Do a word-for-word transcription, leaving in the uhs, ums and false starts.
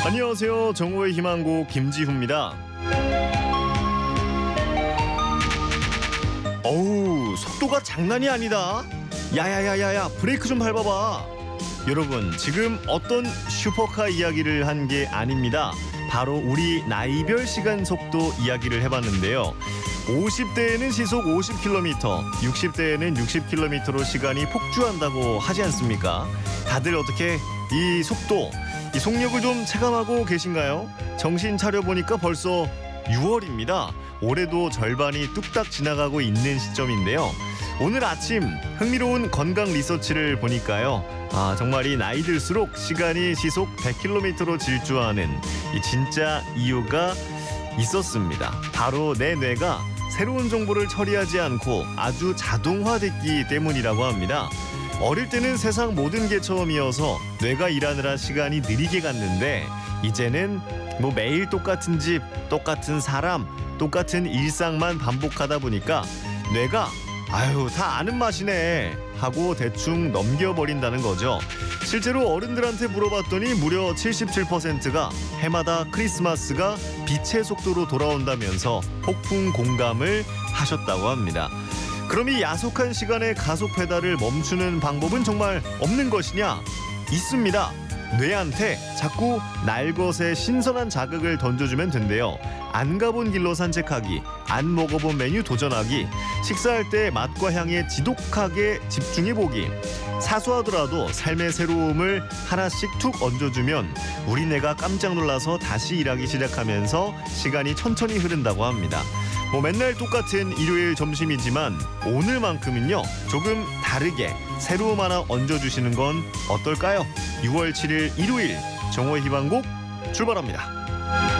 안녕하세요. 정오의 희망곡 김지훈입니다. 어우, 속도가 장난이 아니다. 야야야야야, 브레이크 좀 밟아봐. 여러분, 지금 어떤 슈퍼카 이야기를 한 게 아닙니다. 바로 우리 나이별 시간 속도 이야기를 해봤는데요. 오십 대에는 시속 오십 킬로미터, 육십 대에는 육십 킬로미터로 시간이 폭주한다고 하지 않습니까? 다들 어떻게 이 속도, 이 속력을 좀 체감하고 계신가요? 정신 차려보니까 벌써 유월입니다. 올해도 절반이 뚝딱 지나가고 있는 시점인데요. 오늘 아침 흥미로운 건강 리서치를 보니까요. 아, 정말 이 나이 들수록 시간이 시속 백 킬로미터로 질주하는 이 진짜 이유가 있었습니다. 바로 내 뇌가 새로운 정보를 처리하지 않고 아주 자동화됐기 때문이라고 합니다. 어릴 때는 세상 모든 게 처음이어서 뇌가 일하느라 시간이 느리게 갔는데 이제는 뭐 매일 똑같은 집, 똑같은 사람, 똑같은 일상만 반복하다 보니까 뇌가 아유, 다 아는 맛이네 하고 대충 넘겨버린다는 거죠. 실제로 어른들한테 물어봤더니 무려 칠십칠 퍼센트가 해마다 크리스마스가 빛의 속도로 돌아온다면서 폭풍 공감을 하셨다고 합니다. 그럼 이 야속한 시간의 가속 페달을 멈추는 방법은 정말 없는 것이냐? 있습니다. 뇌한테 자꾸 날것의 신선한 자극을 던져주면 된대요. 안 가본 길로 산책하기, 안 먹어본 메뉴 도전하기, 식사할 때 맛과 향에 지독하게 집중해보기. 사소하더라도 삶의 새로움을 하나씩 툭 얹어주면 우리 뇌가 깜짝 놀라서 다시 일하기 시작하면서 시간이 천천히 흐른다고 합니다. 뭐 맨날 똑같은 일요일 점심이지만 오늘만큼은요 조금 다르게 새로움 하나 얹어주시는 건 어떨까요? 유월 칠일 일요일 정오의 희망곡 출발합니다.